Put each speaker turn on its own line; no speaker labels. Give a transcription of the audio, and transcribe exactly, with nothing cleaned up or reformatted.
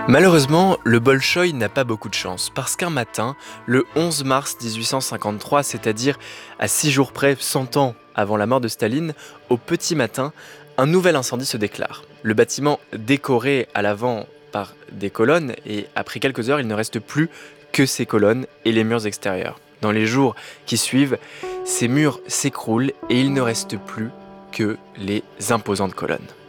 Malheureusement, le Bolchoï n'a pas beaucoup de chance, parce qu'un matin, le onze mars mille huit cent cinquante-trois, c'est-à-dire à six jours près, cent ans avant la mort de Staline, au petit matin, un nouvel incendie se déclare. Le bâtiment décoré à l'avant par des colonnes, et après quelques heures, il ne reste plus que ces colonnes et les murs extérieurs. Dans les jours qui suivent, ces murs s'écroulent et il ne reste plus que les imposantes colonnes.